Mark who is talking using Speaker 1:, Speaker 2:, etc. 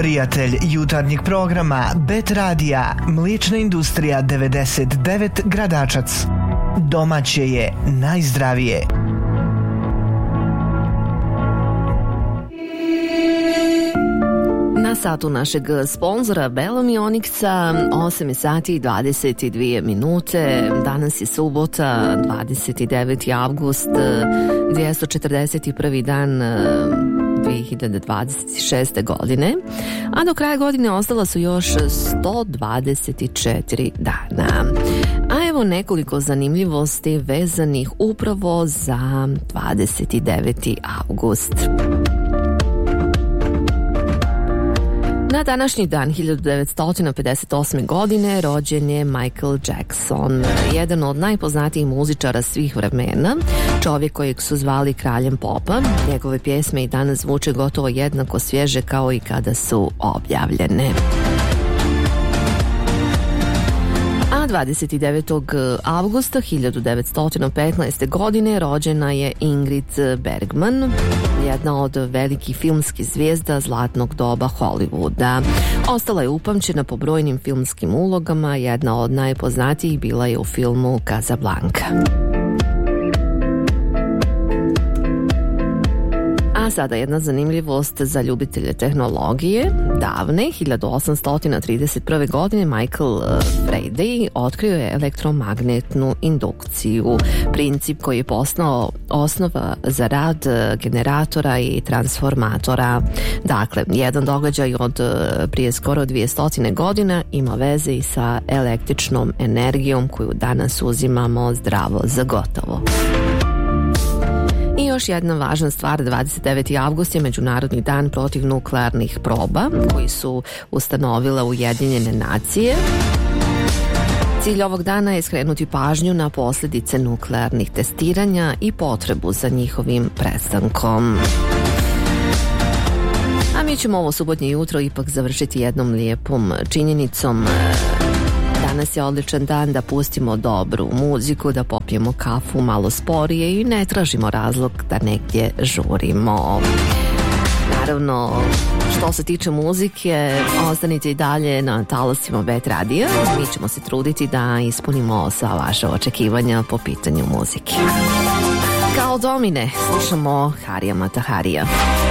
Speaker 1: Prijatelj jutarnjeg programa Bet Radija, Mliječna industrija 99 Gradačac. Domaće je najzdravije.
Speaker 2: Na satu našeg sponzora Belom i Onyxa 8 sati i 22 minute. Danas je subota, 29. avgust, 241. dan 2026. godine, a do kraja godine ostala su još 124 dana. A evo nekoliko zanimljivosti vezanih upravo za 29. avgust. Na današnji dan 1958. godine rođen je Michael Jackson, jedan od najpoznatijih muzičara svih vremena, čovjek kojeg su zvali kraljem popa. Njegove pjesme i danas zvuče gotovo jednako svježe kao i kada su objavljene. A 29. avgusta 1915. godine rođena je Ingrid Bergman, jedna od velikih filmskih zvijezda zlatnog doba Hollywooda. Ostala je upamćena po brojnim filmskim ulogama, jedna od najpoznatijih bila je u filmu Casablanca. A sada jedna zanimljivost za ljubitelje tehnologije. Davne, 1831. godine, Michael Faraday otkrio je elektromagnetnu indukciju, princip koji je postao osnova za rad generatora i transformatora. Dakle, jedan događaj od prije skoro 200 godina ima veze i sa električnom energijom koju danas uzimamo zdravo za gotovo. I još jedna važna stvar, 29. avgust je Međunarodni dan protiv nuklearnih proba koji su ustanovile Ujedinjene nacije. Cilj ovog dana je skrenuti pažnju na posljedice nuklearnih testiranja i potrebu za njihovim prestankom. A mi ćemo ovo subotnje jutro ipak završiti jednom lijepom činjenicom. Danas je odličan dan da pustimo dobru muziku, da popijemo kafu malo sporije i ne tražimo razlog da negdje žurimo. Naravno, što se tiče muzike, ostanite i dalje na talasima Bet Radija. Mi ćemo se truditi da ispunimo sva vaše očekivanja po pitanju muzike. Kao domine, slušamo Harija Mataharija.